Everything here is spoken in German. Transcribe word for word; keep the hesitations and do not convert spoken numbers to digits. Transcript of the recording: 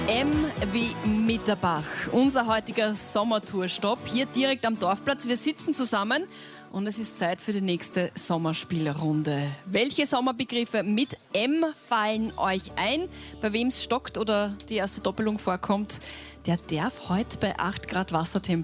M wie Mitterbach, unser heutiger Sommertourstopp hier direkt am Dorfplatz. Wir sitzen zusammen und es ist Zeit für die nächste Sommerspielrunde. Welche Sommerbegriffe mit M fallen euch ein? Bei wem es stockt oder die erste Doppelung vorkommt, der darf heute bei acht Grad Wassertemperatur